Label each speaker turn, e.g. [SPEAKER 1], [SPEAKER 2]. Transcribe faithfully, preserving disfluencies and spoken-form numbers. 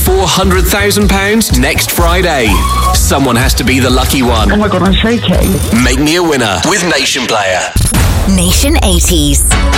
[SPEAKER 1] four hundred thousand pounds next Friday. Someone has to be the lucky one.
[SPEAKER 2] Oh my God, I'm shaking.
[SPEAKER 1] Make me a winner with Nation Player.
[SPEAKER 3] Nation eighties.